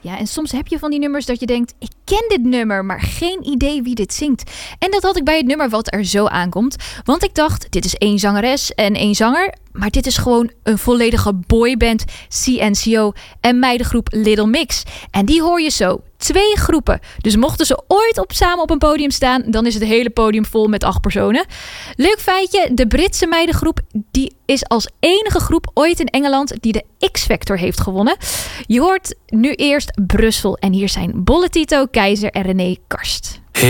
Ja, en soms heb je van die nummers dat je denkt, ik ken dit nummer, maar geen idee wie dit zingt. En dat had ik bij het nummer wat er zo aankomt. Want ik dacht, dit is 1 zangeres en 1 zanger. Maar dit is gewoon een volledige boyband, CNCO en meidengroep Little Mix. En die hoor je zo. 2 groepen. Dus mochten ze ooit samen op een podium staan, dan is het hele podium vol met 8 personen. Leuk feitje, de Britse meidengroep die is als enige groep ooit in Engeland die de X-Factor heeft gewonnen. Je hoort nu eerst Brussel en hier zijn Bolle Tito, Keizer en René Karst.